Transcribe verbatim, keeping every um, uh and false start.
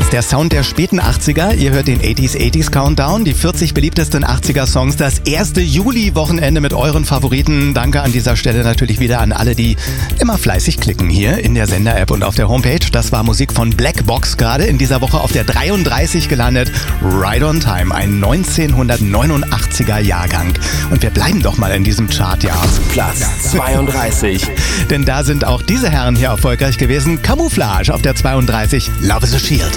ist der Sound der späten achtziger. Ihr hört den achtziger achtziger Countdown, die vierzig beliebtesten achtziger Songs, das erste Juli-Wochenende mit euren Favoriten. Danke an dieser Stelle natürlich wieder an alle, die immer fleißig klicken hier in der Sender-App und auf der Homepage. Das war Musik von Black Box, gerade in dieser Woche auf der dreiunddreißig gelandet. Right on Time, ein neunzehnhundertneunundachtziger Jahrgang. Und wir bleiben doch mal in diesem Chartjahr. Platz zweiunddreißig. Denn da sind auch diese Herren hier erfolgreich gewesen. Camouflage auf der zweiunddreißig, Love is a Shield.